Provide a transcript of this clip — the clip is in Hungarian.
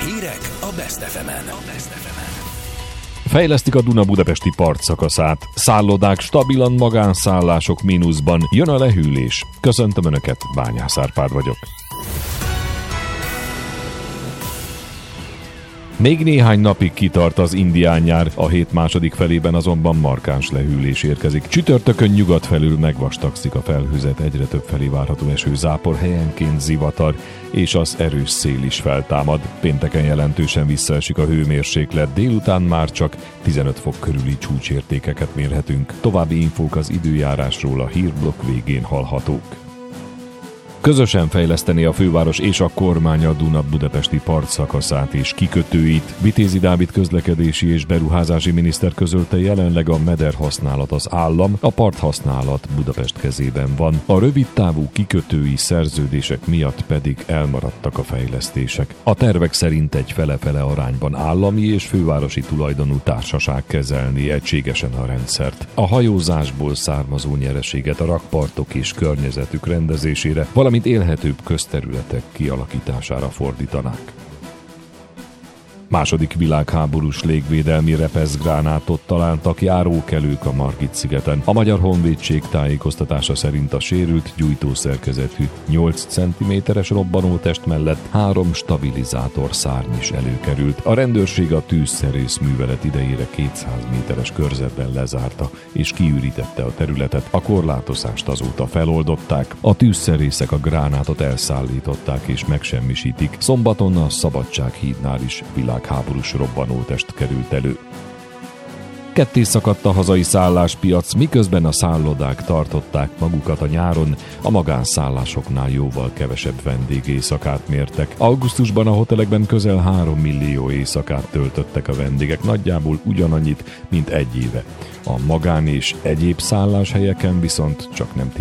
Hírek a Best FM-en. Fejlesztik a Duna-Budapesti partszakaszát. Szállodák stabilan, magánszállások mínuszban. Jön a lehűlés. Köszöntöm Önöket, Bányász Árpád vagyok. Még néhány napig kitart az indián nyár, a hét második felében azonban markáns lehűlés érkezik. Csütörtökön nyugat felül megvastagszik a felhőzet, egyre több felé várható esőzápor, helyenként zivatar, és az erős szél is feltámad. Pénteken jelentősen visszaesik a hőmérséklet, délután már csak 15 fok körüli csúcsértékeket mérhetünk. További infók az időjárásról a hírblokk végén hallhatók. Közösen fejleszteni a főváros és a kormány a Duna-Budapesti partszakaszát és kikötőit. Vitézi Dávid közlekedési és beruházási miniszter közölte, jelenleg a meder használat az állam, a parthasználat Budapest kezében van. A rövidtávú kikötői szerződések miatt pedig elmaradtak a fejlesztések. A tervek szerint egy fele-fele arányban állami és fővárosi tulajdonú társaság kezelni egységesen a rendszert. A hajózásból származó nyereséget a rakpartok és környezetük rendezésére, valamint élhetőbb közterületek kialakítására fordítanák. Második világháborús légvédelmi repeszgránátot találtak járókelők a Margit-szigeten. A Magyar Honvédség tájékoztatása szerint a sérült gyújtószerkezetű 8 cm-es robbanótest mellett 3 stabilizátor szárny is előkerült. A rendőrség a tűzszerész művelet idejére 200 méteres körzetben lezárta és kiürítette a területet. A korlátozást azóta feloldották. A tűzszerészek a gránátot elszállították és megsemmisítik. Szombaton a Szabadsághídnál is világháborús robbanótest került elő. Ketté szakadt a hazai szálláspiac, miközben a szállodák tartották magukat a nyáron, a magánszállásoknál jóval kevesebb vendégéjszakát mértek. Augusztusban a hotelekben közel 3 millió éjszakát töltöttek a vendégek, nagyjából ugyanannyit, mint egy éve. A magán és egyéb szálláshelyeken viszont csak nem